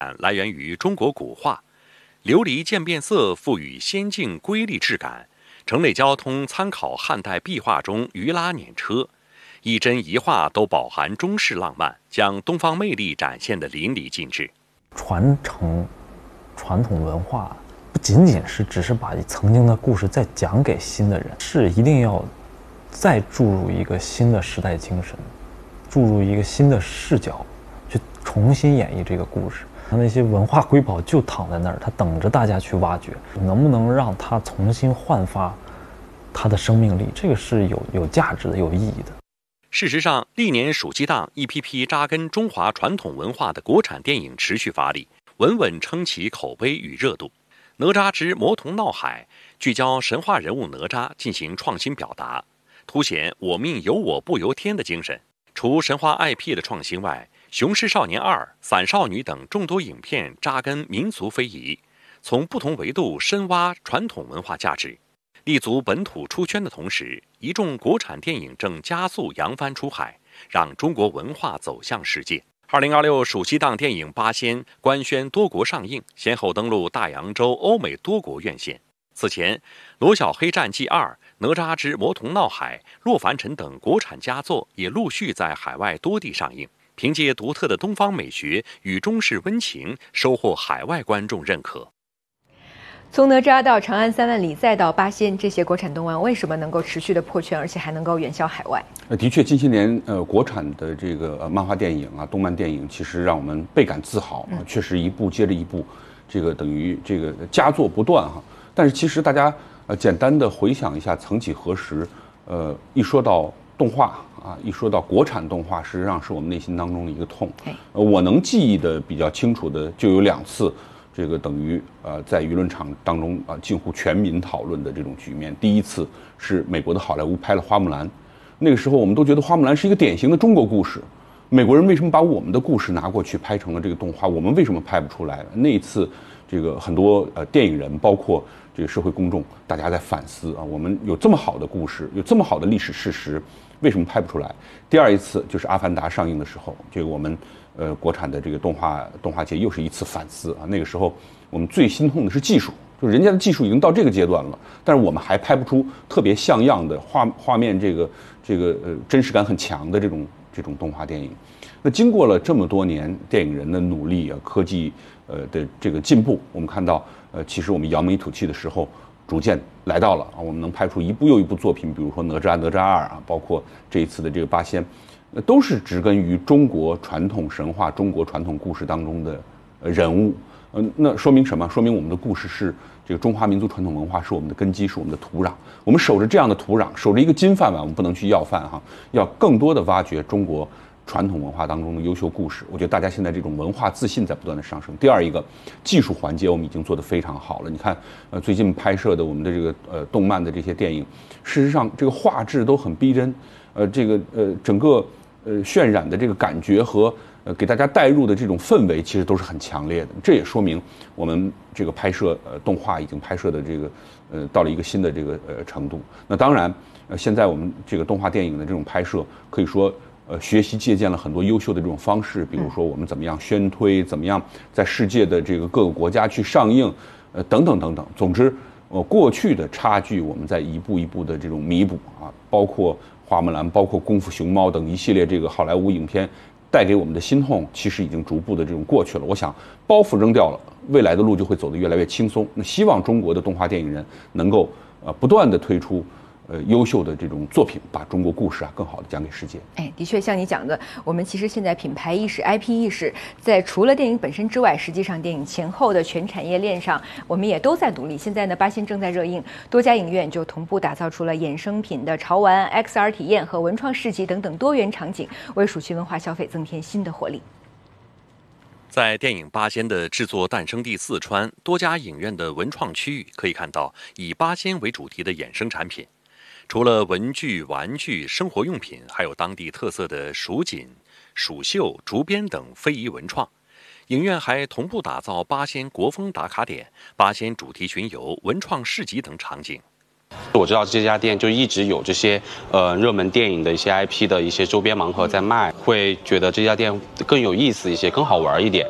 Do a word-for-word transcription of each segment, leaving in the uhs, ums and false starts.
来源于中国古画，琉璃渐变色赋予仙境瑰丽质感。城内交通参考汉代壁画中鱼拉辇车，一帧一画都饱含中式浪漫，将东方魅力展现得淋漓尽致。 传承传统文化不仅仅是只是把曾经的故事再讲给新的人，是一定要再注入一个新的时代精神，注入一个新的视角，去重新演绎这个故事。那些文化瑰宝就躺在那儿，它等着大家去挖掘，能不能让它重新焕发它的生命力，这个是有有价值的、有意义的。 事实上，历年暑期档一批批扎根中华传统文化的国产电影持续发力，稳稳撑起口碑与热度。哪吒之魔童闹海聚焦神话人物哪吒进行创新表达，凸显我命由我不由天的精神。除神话 I P 的创新外，《雄狮少年二》《伞少女》等众多影片扎根民族非遗，从不同维度深挖传统文化价值。立足本土出圈的同时，一众国产电影正加速扬帆出海，让中国文化走向世界。二零二六暑期档电影《八仙》官宣多国上映，先后登陆大洋洲、欧美多国院线。此前，《罗小黑战记二》《哪吒之魔童闹海》《洛凡尘》等国产佳作也陆续在海外多地上映，凭借独特的东方美学与中式温情，收获海外观众认可。 从哪吒到长安三万里，再到八仙，这些国产动漫为什么能够持续的破圈，而且还能够远销海外？ 呃，的确，近些年呃，国产的这个、呃、漫画电影啊、动漫电影，其实让我们倍感自豪啊，确实一部接着一部，这个等于这个佳作不断哈。但是其实大家呃简单的回想一下，曾几何时，呃，一说到动画啊，一说到国产动画，事实上是我们内心当中的一个痛。呃，我能记忆的比较清楚的就有两次。这个等于呃，在舆论场当中啊、呃，近乎全民讨论的这种局面。第一次是美国的好莱坞拍了《花木兰》，那个时候我们都觉得《花木兰》是一个典型的中国故事，美国人为什么把我们的故事拿过去拍成了这个动画？我们为什么拍不出来？那一次，这个很多呃电影人，包括这个社会公众，大家在反思啊，我们有这么好的故事，有这么好的历史事实，为什么拍不出来？第二一次就是《阿凡达》上映的时候，这个我们。呃，国产的这个动画动画界又是一次反思啊！那个时候我们最心痛的是技术，就是人家的技术已经到这个阶段了，但是我们还拍不出特别像样的画画面，这个这个呃真实感很强的这种这种动画电影。那经过了这么多年电影人的努力啊，科技呃的这个进步，我们看到呃，其实我们扬眉吐气的时候逐渐来到了啊，我们能拍出一部又一部作品，比如说哪吒、哪吒二啊，包括这一次的这个八仙。那都是植根于中国传统神话、中国传统故事当中的人物，嗯，那说明什么？说明我们的故事是这个中华民族传统文化是我们的根基，是我们的土壤。我们守着这样的土壤，守着一个金饭碗，我们不能去要饭哈，要更多的挖掘中国传统文化当中的优秀故事。我觉得大家现在这种文化自信在不断的上升。第二一个，技术环节我们已经做得非常好了。你看，呃，最近拍摄的我们的这个呃动漫的这些电影，事实上这个画质都很逼真，呃，这个呃整个。呃，渲染的这个感觉和呃给大家带入的这种氛围，其实都是很强烈的。这也说明我们这个拍摄呃动画已经拍摄的这个呃到了一个新的这个呃程度。那当然，呃现在我们这个动画电影的这种拍摄，可以说呃学习借鉴了很多优秀的这种方式，比如说我们怎么样宣推，怎么样在世界的这个各个国家去上映，呃等等等等。总之，呃过去的差距我们在一步一步的这种弥补啊，包括。花木兰，包括功夫熊猫等一系列这个好莱坞影片带给我们的心痛，其实已经逐步的这种过去了。我想包袱扔掉了，未来的路就会走得越来越轻松。那希望中国的动画电影人能够呃不断的推出呃优秀的这种作品，把中国故事啊更好的讲给世界。 哎，的确像你讲的，我们其实现在品牌意识、I P 意识，在除了电影本身之外，实际上电影前后的全产业链上，我们也都在努力。现在呢，八仙正在热映，多家影院就同步打造出了衍生品的潮玩、X R 体验和文创市集等等多元场景，为暑期文化消费增添新的活力。 在电影《八仙》的制作诞生地四川，多家影院的文创区域可以看到以八仙为主题的衍生产品。除了文具、玩具、生活用品，还有当地特色的蜀锦、蜀绣、竹编等非遗文创。影院还同步打造八仙国风打卡点、八仙主题巡游、文创市集等场景。 我知道这家店就一直有这些呃热门电影的一些 I P 的一些周边盲盒在卖，会觉得这家店更有意思一些，更好玩一点。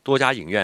多家影院